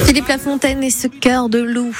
Philippe Lafontaine et ce cœur de loup.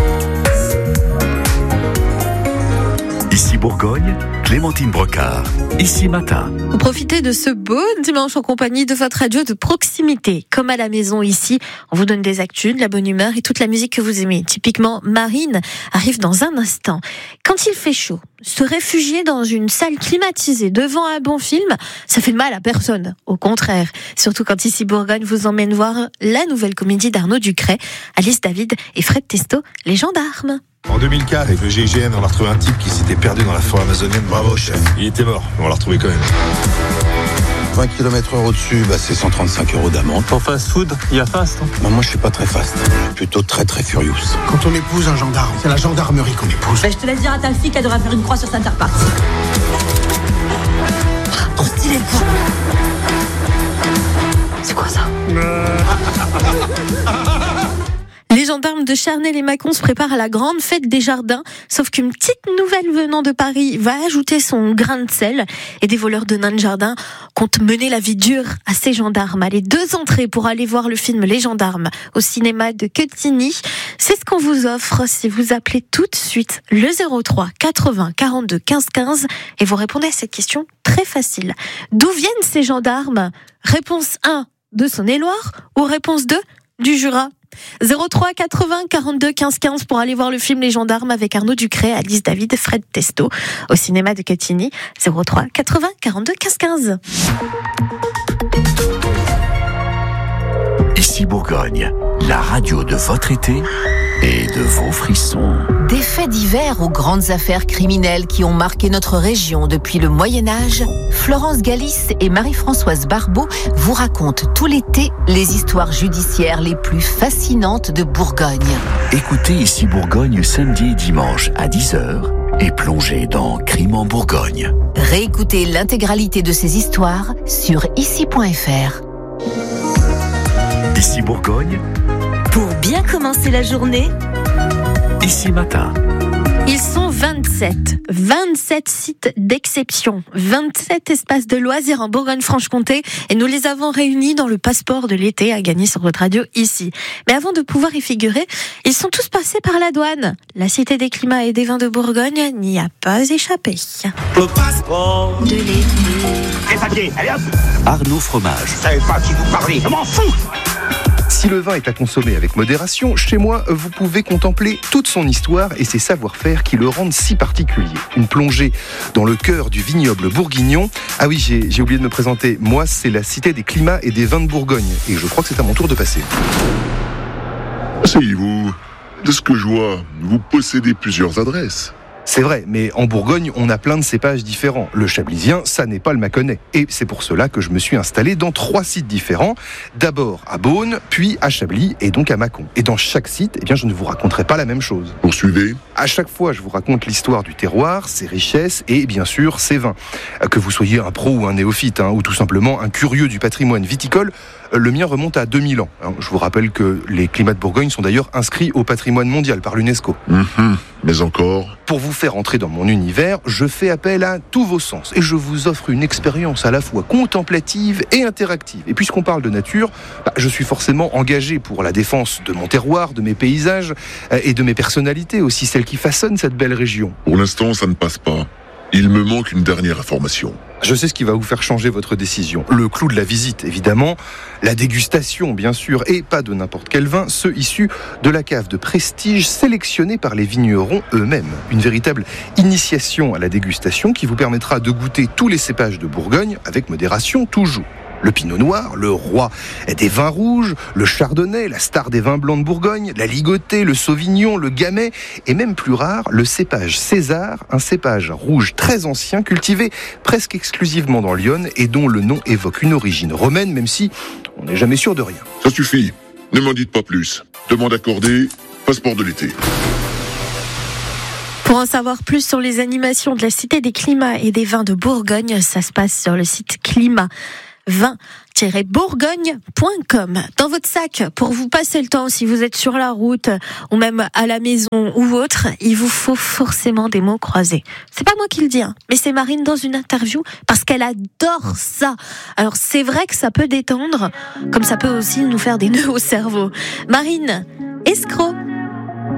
Ici Bourgogne, Clémentine Brocard. Ici Matin. Vous profitez de ce beau dimanche en compagnie de votre radio de proximité. Comme à la maison ici, on vous donne des actus, de la bonne humeur et toute la musique que vous aimez. Typiquement, Marine arrive dans un instant. Quand il fait chaud, se réfugier dans une salle climatisée devant un bon film, ça fait mal à personne. Au contraire, surtout quand Ici Bourgogne vous emmène voir la nouvelle comédie d'Arnaud Ducret, Alice David et Fred Testo, Les Gendarmes. En 2004, avec le GIGN, on a retrouvé un type qui s'était perdu dans la forêt amazonienne. Bravo, chef. Il était mort, mais on l'a retrouvé quand même. 20 km/h au-dessus, c'est 135 € d'amende. En fast-food, il y a fast. Moi, je suis pas très fast. Plutôt très furious. Quand on épouse un gendarme, c'est la gendarmerie qu'on épouse. Je te laisse dire à ta fille qu'elle devrait faire une croix sur Center Park. Trop stylé, quoi. C'est quoi ça? Les gendarmes de Charnay-les-Mâcons se préparent à la grande fête des jardins, sauf qu'une petite nouvelle venant de Paris va ajouter son grain de sel et des voleurs de nains de jardin comptent mener la vie dure à ces gendarmes. Allez, 2 entrées pour aller voir le film Les Gendarmes au cinéma de Quetigny. C'est ce qu'on vous offre si vous appelez tout de suite le 03 80 42 15 15 et vous répondez à cette question très facile. D'où viennent ces gendarmes? Réponse 1, de Saône-et-Loire ou réponse 2, du Jura? 03 80 42 15 15 pour aller voir le film Les Gendarmes avec Arnaud Ducret, Alice David et Fred Testo au cinéma de Quetigny. 03 80 42 15 15. Ici Bourgogne, la radio de votre été et de vos frissons. Des faits divers aux grandes affaires criminelles qui ont marqué notre région depuis le Moyen-Âge, Florence Galis et Marie-Françoise Barbeau vous racontent tout l'été les histoires judiciaires les plus fascinantes de Bourgogne. Écoutez Ici Bourgogne samedi et dimanche à 10h et plongez dans Crime en Bourgogne. Réécoutez l'intégralité de ces histoires sur ici.fr. Ici Bourgogne, Pour bien commencer la journée, Ici Matin. Ils sont 27 sites d'exception, 27 espaces de loisirs en Bourgogne-Franche-Comté et nous les avons réunis dans le passeport de l'été à gagner sur votre radio ici. Mais avant de pouvoir y figurer, ils sont tous passés par la douane. La Cité des Climats et des Vins de Bourgogne n'y a pas échappé. Le passeport De l'été. Les papiers, allez hop. Arnaud Fromage. Je savais pas qui vous parlez, je m'en fous. Si le vin est à consommer avec modération, chez moi, vous pouvez contempler toute son histoire et ses savoir-faire qui le rendent si particulier. Une plongée dans le cœur du vignoble bourguignon. Ah oui, j'ai oublié de me présenter. Moi, c'est la Cité des Climats et des Vins de Bourgogne. Et je crois que c'est à mon tour de passer. Asseyez-vous. De ce que je vois, vous possédez plusieurs adresses. C'est vrai, mais en Bourgogne, on a plein de cépages différents. Le chablisien, ça n'est pas le mâconnais. Et c'est pour cela que je me suis installé dans 3 sites différents. D'abord à Beaune, puis à Chablis et donc à Mâcon. Et dans chaque site, je ne vous raconterai pas la même chose. Poursuivez. À chaque fois, je vous raconte l'histoire du terroir, ses richesses et bien sûr ses vins. Que vous soyez un pro ou un néophyte, ou tout simplement un curieux du patrimoine viticole, le mien remonte à 2000 ans. Je vous rappelle que les climats de Bourgogne sont d'ailleurs inscrits au patrimoine mondial par l'UNESCO. Mais encore. Pour vous faire entrer dans mon univers, je fais appel à tous vos sens et je vous offre une expérience à la fois contemplative et interactive. Et puisqu'on parle de nature, je suis forcément engagé pour la défense de mon terroir, de mes paysages et de mes personnalités aussi, celles qui façonnent cette belle région. Pour l'instant, ça ne passe pas. Il me manque une dernière information. Je sais ce qui va vous faire changer votre décision. Le clou de la visite, évidemment. La dégustation, bien sûr. Et pas de n'importe quel vin, ceux issus de la cave de prestige sélectionnée par les vignerons eux-mêmes. Une véritable initiation à la dégustation qui vous permettra de goûter tous les cépages de Bourgogne, avec modération toujours. Le pinot noir, le roi des vins rouges, le chardonnay, la star des vins blancs de Bourgogne, la ligotée, le sauvignon, le gamay et même plus rare, le cépage César, un cépage rouge très ancien cultivé presque exclusivement dans l'Yonne et dont le nom évoque une origine romaine, même si on n'est jamais sûr de rien. Ça suffit, ne m'en dites pas plus. Demande accordée, passeport de l'été. Pour en savoir plus sur les animations de la Cité des Climats et des Vins de Bourgogne, ça se passe sur le site Climat. vin-bourgogne.com. Dans votre sac, pour vous passer le temps, si vous êtes sur la route ou même à la maison ou autre, il vous faut forcément des mots croisés. C'est pas moi qui le dis, mais c'est Marine dans une interview parce qu'elle adore ça. Alors c'est vrai que ça peut détendre, comme ça peut aussi nous faire des nœuds au cerveau. Marine, escroc.